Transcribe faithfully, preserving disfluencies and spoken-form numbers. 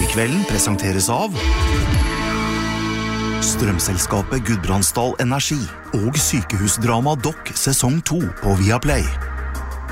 Filmkvelden presenteres av Strømselskapet Gudbrandsdal Energi og sykehusdrama Dokk sesong to på Viaplay.